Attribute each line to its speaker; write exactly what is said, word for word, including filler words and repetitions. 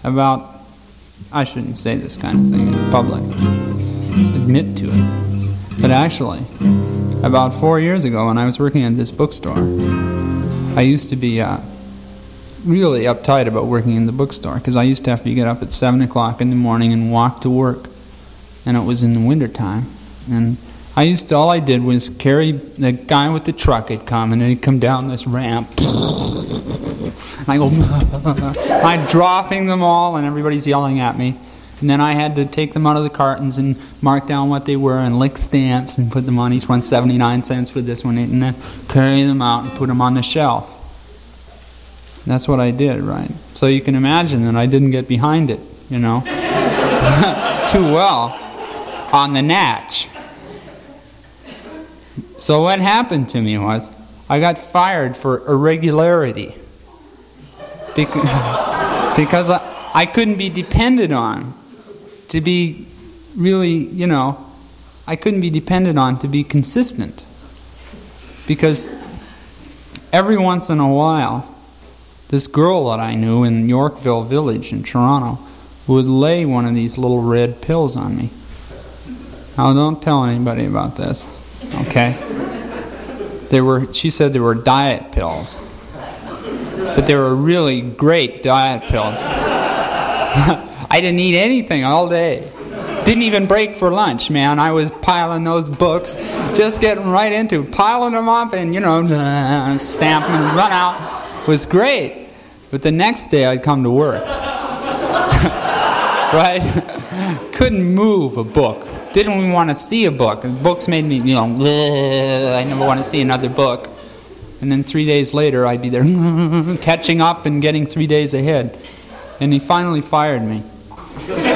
Speaker 1: about, I shouldn't say this kind of thing in public, admit to it, but actually, about four years ago when I was working at this bookstore, I used to be uh, really uptight about working in the bookstore because I used to have to get up at seven o'clock in the morning and walk to work, and it was in the wintertime, and I used to, all I did was carry the guy with the truck had come, and he'd come down this ramp. I go, I'm dropping them all, and everybody's yelling at me. And then I had to take them out of the cartons and mark down what they were and lick stamps and put them on each one, seventy-nine cents for this one, and then carry them out and put them on the shelf. That's what I did, right? So you can imagine that I didn't get behind it, you know, too well on the natch. So what happened to me was I got fired for irregularity because, because I, I couldn't be depended on to be really, you know, I couldn't be depended on to be consistent. Because every once in a while, this girl that I knew in Yorkville Village in Toronto would lay one of these little red pills on me. Now don't tell anybody about this. Okay. They were, she said they were diet pills. But they were really great diet pills. I didn't eat anything all day. Didn't even break for lunch, man. I was piling those books, just getting right into it, piling them up and, you know, stamp and run out. It was great. But the next day I'd come to work. Right? Couldn't move a book. Didn't even want to see a book. Books made me, you know, I never want to see another book. And then three days later, I'd be there catching up and getting three days ahead. And he finally fired me.